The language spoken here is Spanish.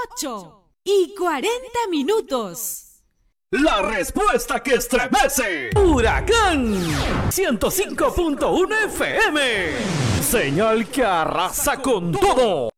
8:40. La respuesta que estremece. Huracán 105.1 FM. Señal que arrasa con todo.